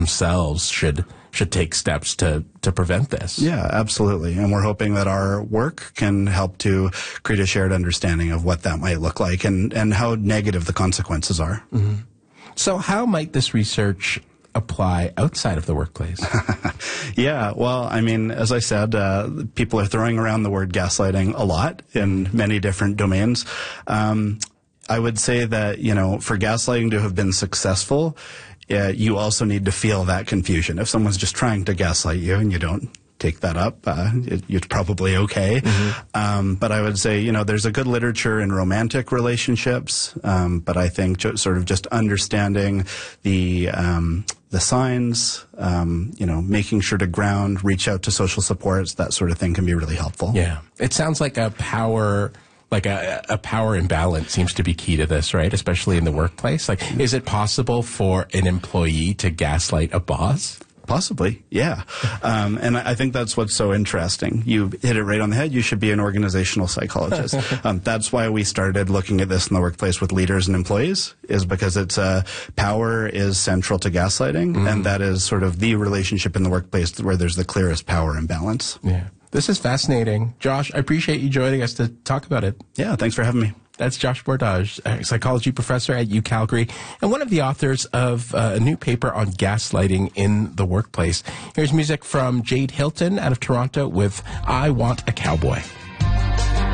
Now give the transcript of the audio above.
themselves should take steps to prevent this. Yeah, absolutely. And we're hoping that our work can help to create a shared understanding of what that might look like and how negative the consequences are. Mm-hmm. So how might this research apply outside of the workplace? Yeah, well, I mean, as I said, people are throwing around the word gaslighting a lot in many different domains. I would say that, for gaslighting to have been successful, you also need to feel that confusion. If someone's just trying to gaslight you and you don't take that up, it's probably okay. Mm-hmm. But I would say, there's a good literature in romantic relationships, but I think sort of just understanding the signs, making sure to ground, reach out to social supports, that sort of thing can be really helpful. Yeah. It sounds like a power imbalance seems to be key to this, right? Especially in the workplace. Is it possible for an employee to gaslight a boss? Possibly, yeah. And I think that's what's so interesting. You hit it right on the head. You should be an organizational psychologist. That's why we started looking at this in the workplace with leaders and employees, is because power is central to gaslighting, and that is sort of the relationship in the workplace where there's the clearest power imbalance. Yeah. This is fascinating. Josh, I appreciate you joining us to talk about it. Yeah, thanks for having me. That's Josh Bordage, a psychology professor at UCalgary and one of the authors of a new paper on gaslighting in the workplace. Here's music from Jade Hilton out of Toronto with I Want a Cowboy.